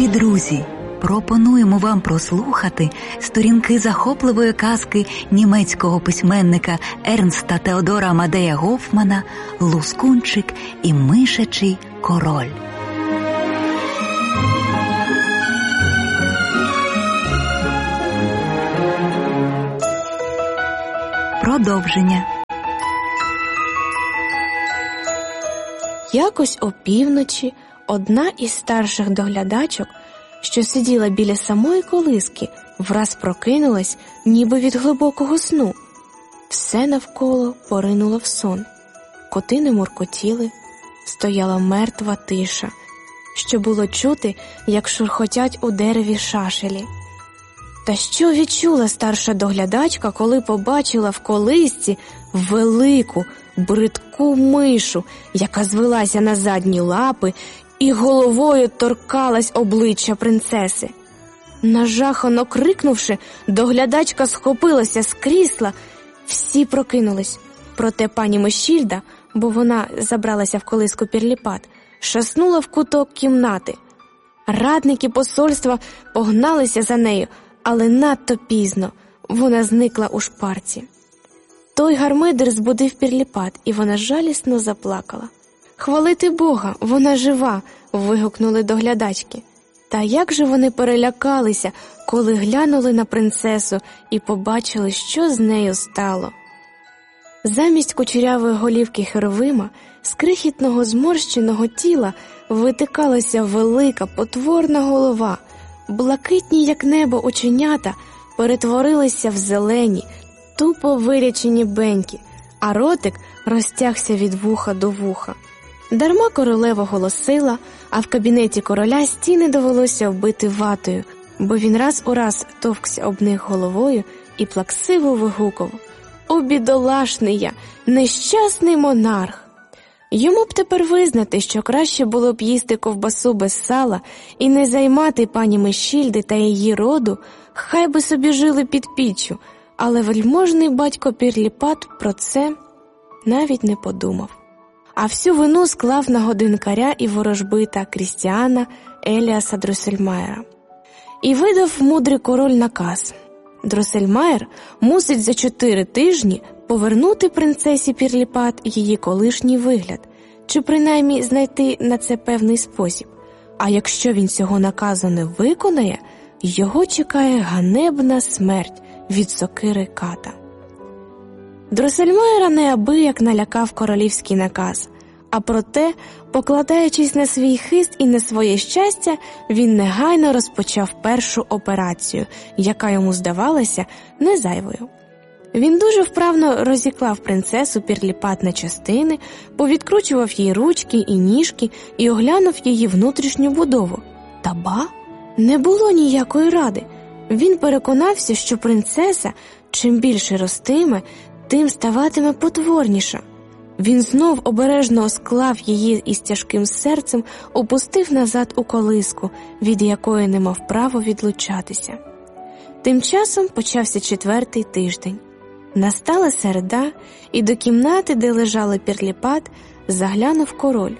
Любі друзі, пропонуємо вам прослухати сторінки захопливої казки німецького письменника Ернста Теодора Амадея Гофмана «Лускунчик і мишачий король». Продовження. Якось опівночі одна із старших доглядачок, що сиділа біля самої колиски, враз прокинулась, ніби від глибокого сну. Все навколо поринуло в сон. Коти не муркотіли, стояла мертва тиша, що було чути, як шурхотять у дереві шашелі. Та що відчула старша доглядачка, коли побачила в колисці велику, бридку мишу, яка звелася на задні лапи і головою торкалась обличчя принцеси. Нажахано крикнувши, доглядачка схопилася з крісла. Всі прокинулись. Проте пані Мишільда, бо вона забралася в колиску Пірліпат, шаснула в куток кімнати. Радники посольства погналися за нею, але надто пізно. Вона зникла у шпарці. Той гармидер збудив Пірліпат, і вона жалісно заплакала. «Хвалити Бога, вона жива!» – вигукнули доглядачки. Та як же вони перелякалися, коли глянули на принцесу і побачили, що з нею стало. Замість кучерявої голівки Херовима з крихітного зморщеного тіла витикалася велика потворна голова. Блакитні, як небо, оченята перетворилися в зелені, тупо вирячені беньки, а ротик розтягся від вуха до вуха. Дарма королева голосила, а в кабінеті короля стіни довелося вбити ватою, бо він раз у раз товкся об них головою і плаксиво вигукував: «О, бідолашний я, нещасний монарх!» Йому б тепер визнати, що краще було б їсти ковбасу без сала і не займати пані Мишільди та її роду, хай би собі жили під піччю, але вельможний батько Пірліпат про це навіть не подумав. А всю вину склав на годинкаря і ворожбита Крістіана Еліаса Дроссельмайера. І видав мудрий король наказ: Дроссельмайер мусить за 4 тижні повернути принцесі Пірліпат її колишній вигляд, чи принаймні знайти на це певний спосіб. А якщо він цього наказу не виконає, його чекає ганебна смерть від сокири ката. Дроссельмайера неабияк налякав королівський наказ, а проте, покладаючись на свій хист і на своє щастя, він негайно розпочав першу операцію, яка йому здавалася не зайвою. Він дуже вправно розіклав принцесу Пірліпат на частини, повідкручував їй ручки і ніжки і оглянув її внутрішню будову. Та ба! Не було ніякої ради. Він переконався, що принцеса, чим більше ростиме, тим ставатиме потворніша. Він знов обережно склав її і з тяжким серцем опустив назад у колиску, від якої не мав права відлучатися. Тим часом почався 4-й тиждень. Настала середа, і до кімнати, де лежала Пірліпат, заглянув король.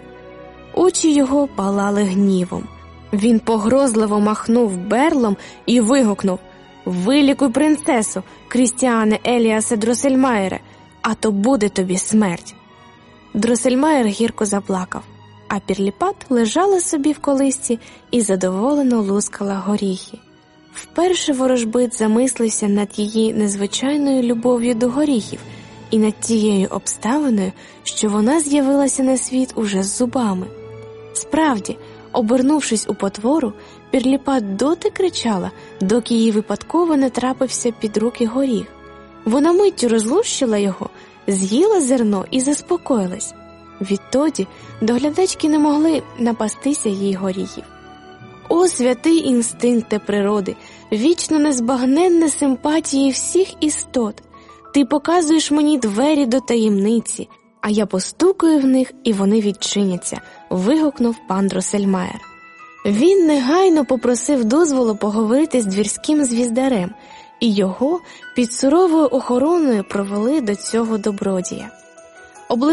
Очі його палали гнівом. Він погрозливо махнув берлом і вигукнув: «Вилікуй принцесу, Крістіане Еліасе Дроссельмайере, а то буде тобі смерть!» Дроссельмайер гірко заплакав, а Пірліпат лежала собі в колисці і задоволено лускала горіхи. Вперше ворожбит замислився над її незвичайною любов'ю до горіхів і над тією обставиною, що вона з'явилася на світ уже з зубами. Справді, обернувшись у потвору, Пірліпат доти кричала, доки їй випадково не трапився під руки горіх. Вона миттю розлущила його, з'їла зерно і заспокоїлась. Відтоді доглядачки не могли напастися їй горіхів. О, святий інстинкте природи, вічно незбагненне симпатії всіх істот! Ти показуєш мені двері до таємниці, а я постукаю в них, і вони відчиняться, вигукнув пан Дроссельмайер. Він негайно попросив дозволу поговорити з двірським звіздарем, і його під суровою охороною провели до цього добродія.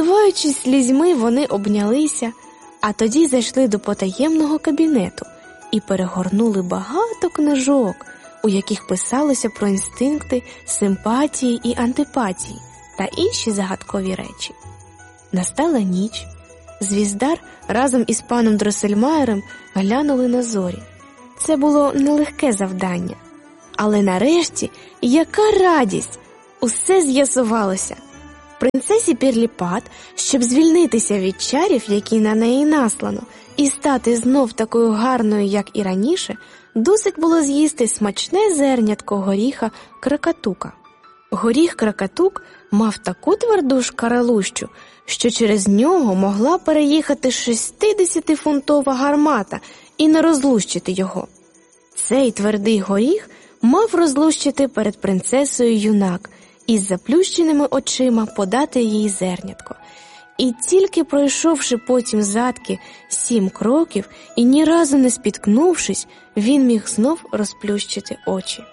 Обливаючись слізьми, вони обнялися, а тоді зайшли до потаємного кабінету, і перегорнули багато книжок, у яких писалося про інстинкти, симпатії і антипатії та інші загадкові речі. Настала ніч. Звіздар разом із паном Дроссельмайером глянули на зорі. Це було нелегке завдання. Але нарешті, яка радість! Усе з'ясувалося. Принцесі Пірліпат, щоб звільнитися від чарів, які на неї наслано, і стати знов такою гарною, як і раніше, досить було з'їсти смачне зернятко горіха кракатука. Горіх кракатук мав таку тверду шкаралущу, що через нього могла переїхати 60-фунтова гармата і не розлущити його. Цей твердий горіх мав розлущити перед принцесою юнак і з заплющеними очима подати їй зернятко. І тільки пройшовши потім задки 7 кроків і ні разу не спіткнувшись, він міг знов розплющити очі.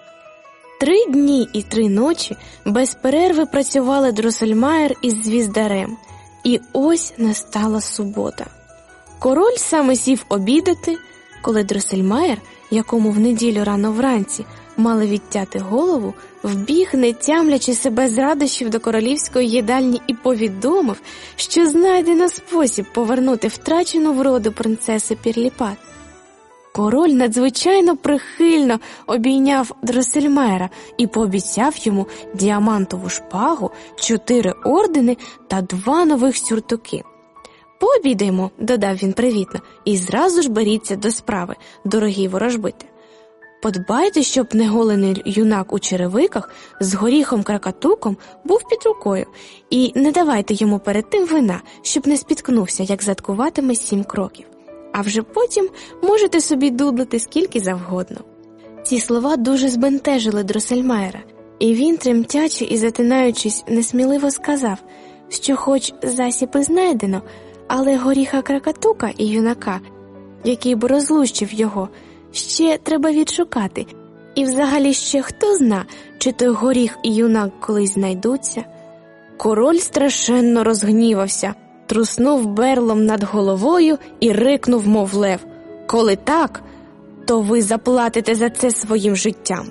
3 дні і 3 ночі без перерви працювали Дроссельмайер із Звіздарем. І ось настала субота. Король саме сів обідати, коли Дроссельмайер, якому в неділю рано вранці мали відтяти голову, вбіг, не тямлячи себе з радощів до королівської їдальні і повідомив, що знайдено спосіб повернути втрачену вроду принцеси Пірліпат. Король надзвичайно прихильно обійняв Дроссельмайера і пообіцяв йому діамантову шпагу, 4 ордени та 2 нових сюртуки. «Пообідаємо», – додав він привітно, – «і зразу ж беріться до справи, дорогі ворожбити. Подбайте, щоб неголений юнак у черевиках з горіхом кракатуком був під рукою, і не давайте йому перед тим вина, щоб не спіткнувся, як заткуватиме 7 кроків. А вже потім можете собі дудлити скільки завгодно». Ці слова дуже збентежили Дроссельмайера, і він, тремтячи і затинаючись, несміливо сказав, що хоч засіб і знайдено, але горіха кракатука і юнака, який би розлущив його, ще треба відшукати. І взагалі ще хто зна, чи той горіх і юнак колись знайдуться. Король страшенно розгнівався, труснув берлом над головою і рикнув, мов лев: «Коли так, то ви заплатите за це своїм життям».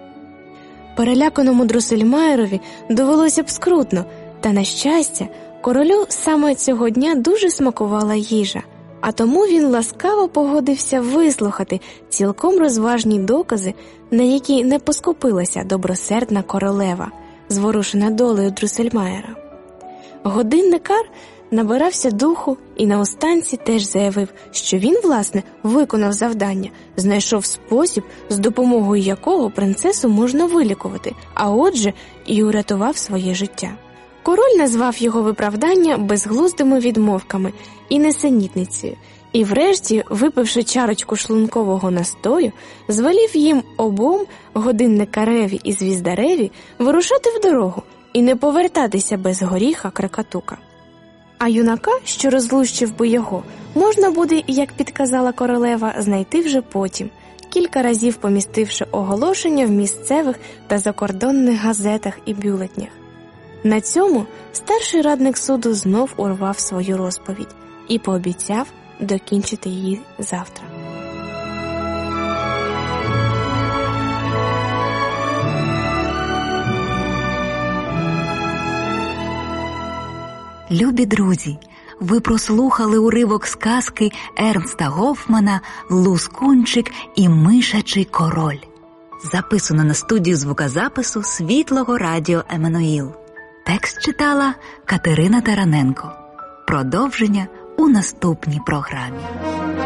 Переляканому Дроссельмайерові довелося б скрутно, та, на щастя, королю саме цього дня дуже смакувала їжа, а тому він ласкаво погодився вислухати цілком розважні докази, на які не поскупилася добросердна королева, зворушена долею Дроссельмайера. Годинникар набирався духу і наостанці теж заявив, що він, власне, виконав завдання, знайшов спосіб, з допомогою якого принцесу можна вилікувати, а отже і урятував своє життя. Король назвав його виправдання безглуздими відмовками і несенітницею, і врешті, випивши чарочку шлункового настою, звелів їм обом, годинникареві і Звіздареві, вирушати в дорогу і не повертатися без горіха кракатука. А юнака, що розлущив би його, можна буде, як підказала королева, знайти вже потім, кілька разів помістивши оголошення в місцевих та закордонних газетах і бюлетнях. На цьому старший радник суду знов урвав свою розповідь і пообіцяв докінчити її завтра. Любі друзі, ви прослухали уривок з казки Ернста Гофмана «Лускунчик і мишачий король», записано на студію звукозапису Світлого радіо «Еммануїл». Текст читала Катерина Тараненко. Продовження у наступній програмі.